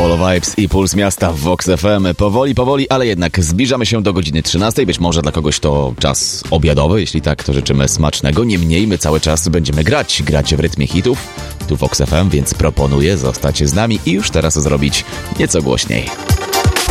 Polo Vibes i Puls Miasta w Vox FM. Powoli, ale jednak zbliżamy się do godziny 13. Być może dla kogoś to czas obiadowy, jeśli tak, to życzymy smacznego. Niemniej my cały czas będziemy grać w rytmie hitów tu w Vox FM, więc proponuję zostać z nami i już teraz zrobić nieco głośniej.